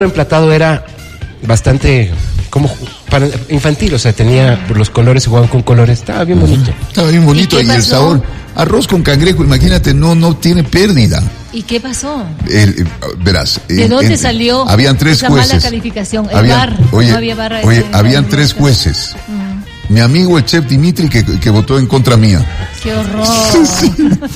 emplatado era bastante como para infantil, o sea, tenía los colores, se jugaban con colores, estaba bien bonito. Estaba bien bonito y el sabor. Arroz con cangrejo, imagínate, no tiene pérdida. ¿Y qué pasó? Verás. ¿De dónde salió habían tres esa jueces. Mala calificación? El bar. Oye, no había barra habían tres jueces. Mi amigo el chef Dimitri que votó en contra mía. ¡Qué horror! Sí.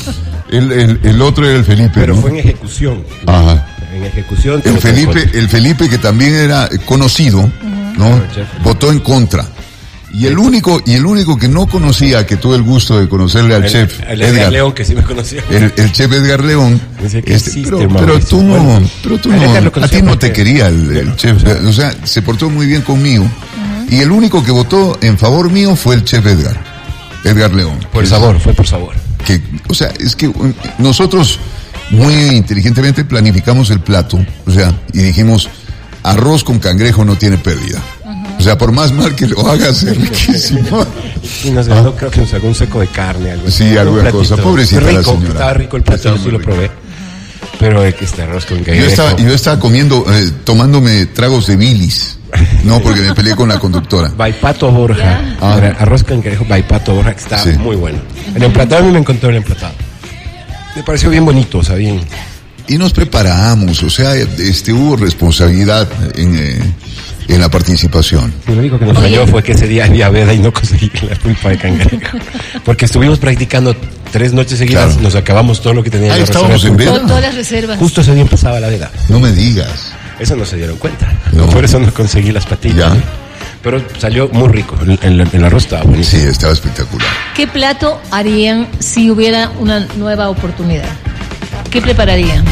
El otro era el Felipe. Pero ¿no? fue en ejecución. Ajá. En ejecución. El Felipe que también era conocido, ¿no? Votó en contra. Y el único que no conocía, que tuve el gusto de conocerle al chef Edgar León, que sí me conocía. El chef Edgar León. Pero tú no, a ti no te quería el chef, o sea, se portó muy bien conmigo. Y el único que votó en favor mío fue el chef Edgar León. Fue por sabor. Que, o sea, es que nosotros muy inteligentemente planificamos el plato, o sea, y dijimos, arroz con cangrejo no tiene pérdida. O sea, por más mal que lo hagas, es riquísimo. Y nos ganó, creo que nos sacó un seco de carne, algo así. Sí, alguna cosa. Pobrecita rico, la señora. Estaba rico el plato, yo sí lo probé. Pero este arroz con cangrejo. Yo estaba comiendo, tomándome tragos de bilis. No, porque me peleé con la conductora. Baipato Borja. Arroz con cangrejo, Baipato Borja, que está muy bueno. El emplatado, a mí me encontró el emplatado. Me pareció bien bonito, o sea, bien. Y nos preparamos, o sea, hubo responsabilidad en la participación. Lo único que nos falló fue que ese día había veda y no conseguí la pulpa de cangrejo. Porque estuvimos practicando 3 noches seguidas, claro. Nos acabamos todo lo que teníamos. Estábamos en veda. Todas las reservas. Justo ese día empezaba la veda. No me digas. Eso no se dieron cuenta. No. Por eso no conseguí las patillas. ¿No? Pero salió muy rico. El arroz estaba buenísimo. Sí, estaba espectacular. ¿Qué plato harían si hubiera una nueva oportunidad? ¿Qué prepararían?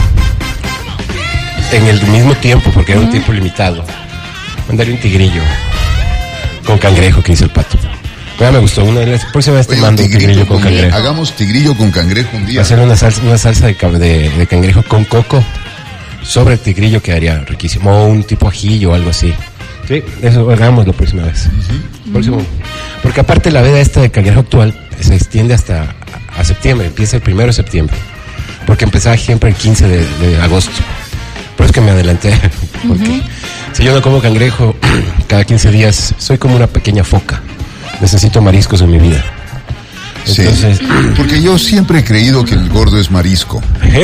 En el mismo tiempo, porque era un tiempo limitado. Mandaría un tigrillo con cangrejo que hizo el pato. Ya me gustó. Una de las próximas vez te mando un tigrillo con cangrejo. Hagamos tigrillo con cangrejo un día. Hacer una salsa de cangrejo con coco sobre el tigrillo quedaría riquísimo. O un tipo ajillo o algo así. Sí, eso hagamos la próxima vez. Porque aparte la veda esta de cangrejo actual se extiende hasta a septiembre. Empieza el 1 de septiembre. Porque empezaba siempre el 15 de agosto. Pero es que me adelanté. Porque si yo no como cangrejo cada 15 días, soy como una pequeña foca. Necesito mariscos en mi vida. Entonces, sí, porque yo siempre he creído que el gordo es marisco.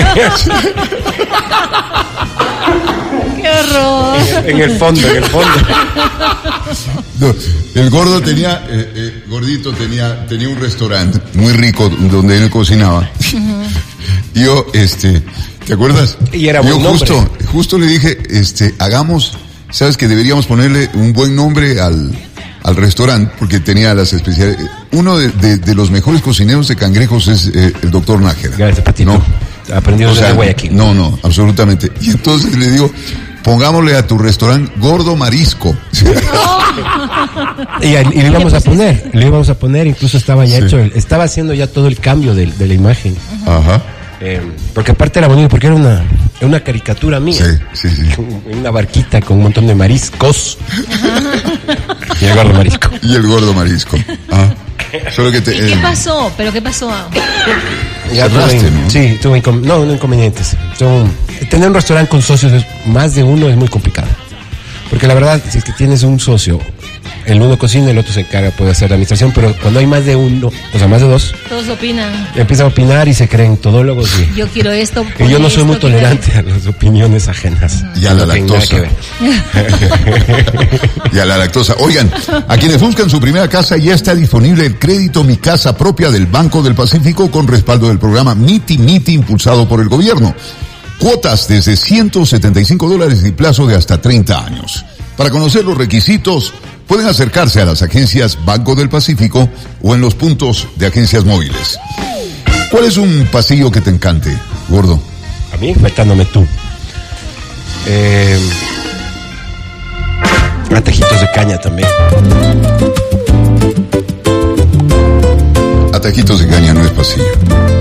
¡Qué horror! En el fondo. No, el gordo gordito tenía un restaurante muy rico donde él cocinaba. Y yo, ¿te acuerdas? Y era yo buen justo le dije, hagamos, sabes que deberíamos ponerle un buen nombre al restaurante, porque tenía las especialidades. Uno de los mejores cocineros de cangrejos es el doctor Nájera. Gracias, Patito. ¿No? Aprendido desde Guayaquil. No, absolutamente. Y entonces le digo, pongámosle a tu restaurante Gordo Marisco. Y le íbamos a poner, incluso estaba ya hecho, estaba haciendo ya todo el cambio de la imagen. Ajá. Porque aparte era bonito, porque era una caricatura mía. Sí. Una barquita con un montón de mariscos. Y el gordo marisco. Solo que ¿Y qué pasó? ¿Pero qué pasó? Cerraste, ¿no? Sí, tuve inconvenientes. Tener un restaurante con socios, más de uno, es muy complicado. Porque la verdad, si es que tienes un socio, el uno cocina, el otro se encarga, puede hacer la administración, pero cuando hay más de uno, o sea, más de dos, todos opinan. Empiezan a opinar y se creen todólogos. Yo quiero esto. Y yo no soy muy tolerante a las opiniones ajenas. Y a la lactosa. Y a la lactosa. Oigan, a quienes buscan su primera casa ya está disponible el crédito Mi Casa Propia del Banco del Pacífico con respaldo del programa MITI impulsado por el gobierno. Cuotas desde $175 y plazo de hasta 30 años. Para conocer los requisitos, pueden acercarse a las agencias Banco del Pacífico o en los puntos de agencias móviles. ¿Cuál es un pasillo que te encante, gordo? A mí, faltándome tú. Atajitos de caña también. Atajitos de caña no es pasillo.